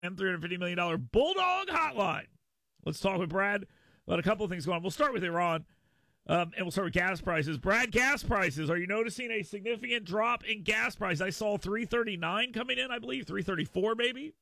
and $350 million Bulldog Hotline. Let's talk with Brad about a couple of things going on. We'll start with Iran, and we'll start with gas prices. Brad, gas prices, are you noticing a significant drop in gas prices? I saw $3.39 coming in, I believe, $3.34 maybe?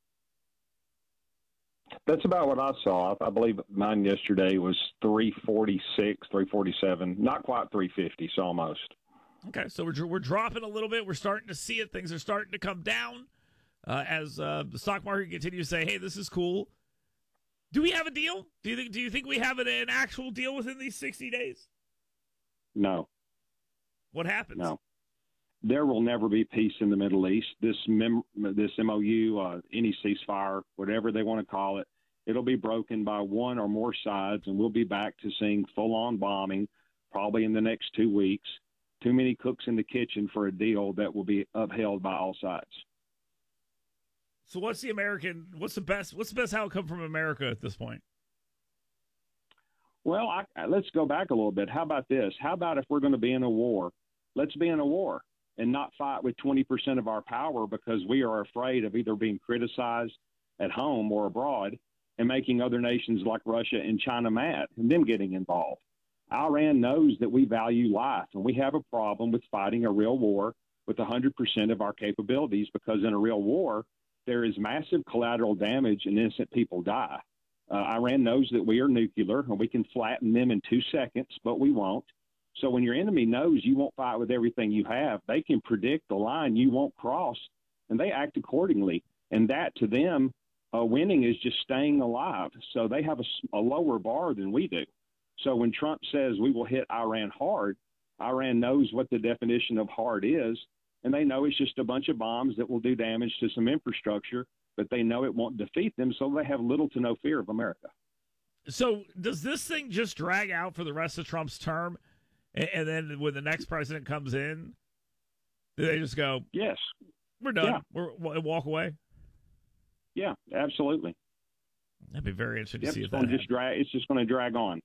That's about what I saw. I believe mine yesterday was $3.46, $3.47, not quite $3.50, so almost. Okay, so we're dropping a little bit. We're starting to see it. Things are starting to come down as the stock market continues to say, hey, this is cool. Do we have a deal? Do you think we have an actual deal within these 60 days? No. What happens? No. There will never be peace in the Middle East. This MOU, any ceasefire, whatever they want to call it, it'll be broken by one or more sides, and we'll be back to seeing full-on bombing probably in the next 2 weeks. Too many cooks in the kitchen for a deal that will be upheld by all sides. So what's the best outcome from America at this point? Well, let's go back a little bit. How about this? How about if we're going to be in a war, let's be in a war and not fight with 20% of our power because we are afraid of either being criticized at home or abroad and making other nations like Russia and China mad and them getting involved. Iran knows that we value life, and we have a problem with fighting a real war with 100% of our capabilities because in a real war, there is massive collateral damage and innocent people die. Iran knows that we are nuclear, and we can flatten them in 2 seconds, but we won't. So when your enemy knows you won't fight with everything you have, they can predict the line you won't cross, and they act accordingly. And that, to them, winning is just staying alive. So they have a lower bar than we do. So when Trump says we will hit Iran hard, Iran knows what the definition of hard is, and they know it's just a bunch of bombs that will do damage to some infrastructure, but they know it won't defeat them, so they have little to no fear of America. So does this thing just drag out for the rest of Trump's term, and then when the next president comes in, do they just go, yes, we're done, walk away? Yeah, absolutely. That'd be very interesting to see if it's just going to drag on.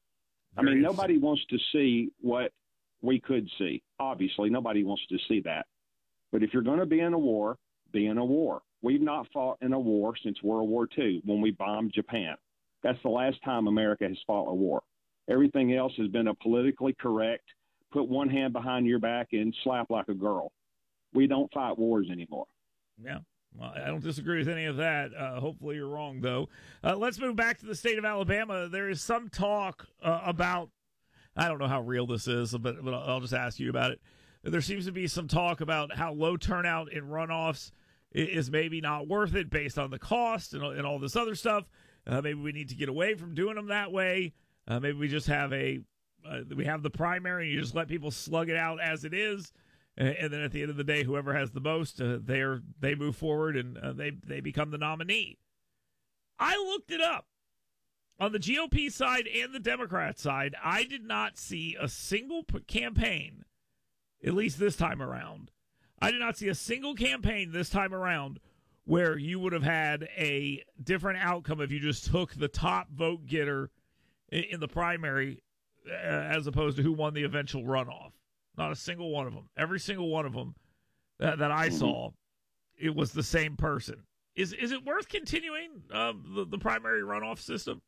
I mean, nobody wants to see what we could see. Obviously, nobody wants to see that. But if you're going to be in a war, be in a war. We've not fought in a war since World War II when we bombed Japan. That's the last time America has fought a war. Everything else has been a politically correct, put one hand behind your back and slap like a girl. We don't fight wars anymore. Yeah. Well, I don't disagree with any of that. Hopefully you're wrong, though. Let's move back to the state of Alabama. There is some talk about, I don't know how real this is, but I'll just ask you about it. There seems to be some talk about how low turnout in runoffs is maybe not worth it based on the cost and all this other stuff. Maybe we need to get away from doing them that way. Maybe we just have we have the primary and you just let people slug it out as it is. And then at the end of the day, whoever has the most, they move forward and they become the nominee. I looked it up. On the GOP side and the Democrat side, I did not see a single campaign, at least this time around. I did not see a single campaign this time around where you would have had a different outcome if you just took the top vote getter in the primary as opposed to who won the eventual runoff. Not a single one of them. Every single one of them that I saw, it was the same person. Is it worth continuing the primary runoff system?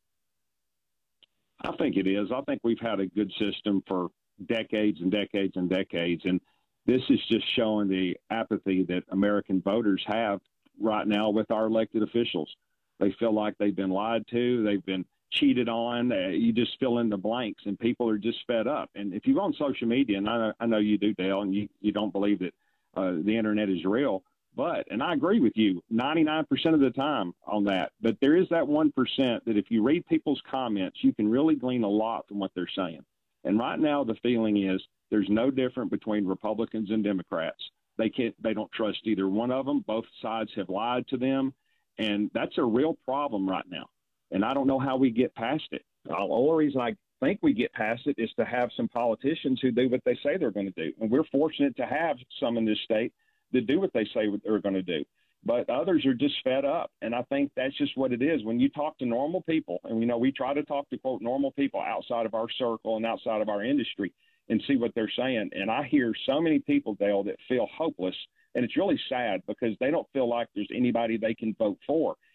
I think it is. I think we've had a good system for decades and decades and decades, and this is just showing the apathy that American voters have right now with our elected officials. They feel like they've been lied to. They've been cheated on. You just fill in the blanks, and people are just fed up. And if you go on social media, and I know you do, Dale, and you don't believe that the internet is real, and I agree with you 99% of the time on that, but there is that 1% that if you read people's comments, you can really glean a lot from what they're saying. And right now the feeling is there's no difference between Republicans and Democrats. They don't trust either one of them. Both sides have lied to them, and that's a real problem right now. And I don't know how we get past it. The only reason I think we get past it is to have some politicians who do what they say they're going to do. And we're fortunate to have some in this state that do what they say they're going to do. But others are just fed up. And I think that's just what it is. When you talk to normal people, and we try to talk to, quote, normal people outside of our circle and outside of our industry and see what they're saying. And I hear so many people, Dale, that feel hopeless. And it's really sad because they don't feel like there's anybody they can vote for.